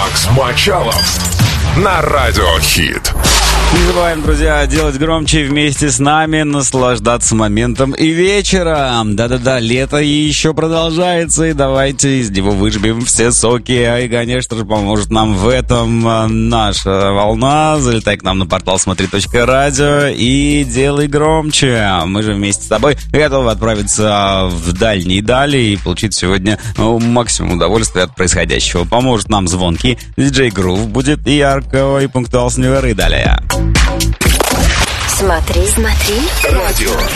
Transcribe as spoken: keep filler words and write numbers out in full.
Макс Мочалов на Радио Хит. Не забываем, друзья, делать громче вместе с нами, наслаждаться моментом и вечером. Да-да-да, лето еще продолжается, и давайте из него выжмем все соки. И, конечно же, поможет нам в этом наша волна. Залетай к нам на портал смотри точка радио и делай громче. Мы же вместе с тобой готовы отправиться в дальние дали и получить сегодня ну, максимум удовольствия от происходящего. Поможет нам звонки. Диджей Грув будет и ярко, и пунктуал с Нью-Йорка, и далее. Смотри, смотри. Радио